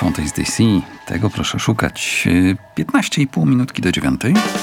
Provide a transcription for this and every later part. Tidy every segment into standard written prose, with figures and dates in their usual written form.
Fontaines DC. Tego proszę szukać. 15,5 minutki do 9.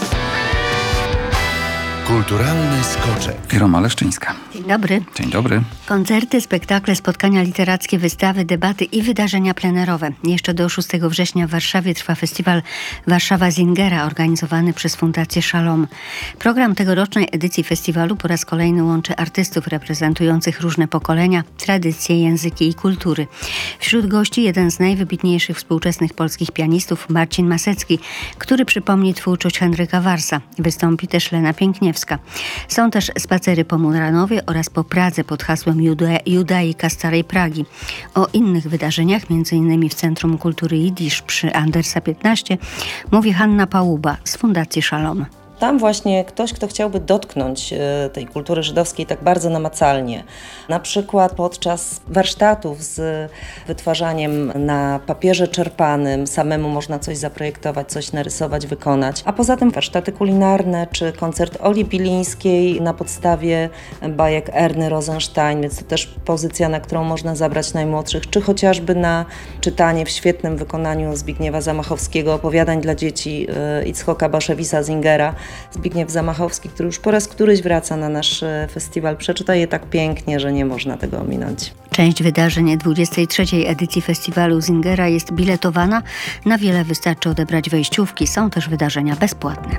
Kulturalny skoczek. Roma Leszczyńska. Dzień dobry. Dzień dobry. Koncerty, spektakle, spotkania literackie, wystawy, debaty i wydarzenia plenerowe. Jeszcze do 6 września w Warszawie trwa festiwal Warszawa Singera, organizowany przez Fundację Shalom. Program tegorocznej edycji festiwalu po raz kolejny łączy artystów reprezentujących różne pokolenia, tradycje, języki i kultury. Wśród gości jeden z najwybitniejszych współczesnych polskich pianistów, Marcin Masecki, który przypomni twórczość Henryka Warsa. Wystąpi też Lena Piękniewska. Są też spacery po Muranowie oraz po Pradze pod hasłem Judaika Starej Pragi. O innych wydarzeniach, m.in. w Centrum Kultury Jidysz przy Andersa 15, mówi Hanna Pałuba z Fundacji Shalom. Tam właśnie ktoś, kto chciałby dotknąć tej kultury żydowskiej tak bardzo namacalnie. Na przykład podczas warsztatów z wytwarzaniem na papierze czerpanym, samemu można coś zaprojektować, coś narysować, wykonać. A poza tym warsztaty kulinarne, czy koncert Oli Bilińskiej na podstawie bajek Erny Rosenstein, więc to też pozycja, na którą można zabrać najmłodszych, czy chociażby na czytanie w świetnym wykonaniu Zbigniewa Zamachowskiego opowiadań dla dzieci Icchoka Baszewisa Singera. Zbigniew Zamachowski, który już po raz któryś wraca na nasz festiwal, przeczyta je tak pięknie, że nie można tego ominąć. Część wydarzeń 23. edycji festiwalu Singera jest biletowana. Na wiele wystarczy odebrać wejściówki. Są też wydarzenia bezpłatne.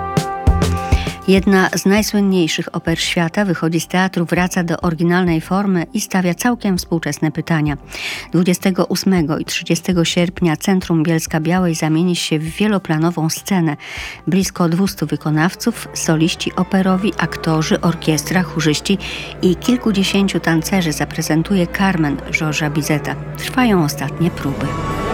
Jedna z najsłynniejszych oper świata wychodzi z teatru, wraca do oryginalnej formy i stawia całkiem współczesne pytania. 28 i 30 sierpnia Centrum Bielska-Białej zamieni się w wieloplanową scenę. Blisko 200 wykonawców, soliści operowi, aktorzy, orkiestra, chórzyści i kilkudziesięciu tancerzy zaprezentuje Carmen Georgesa Bizeta. Trwają ostatnie próby.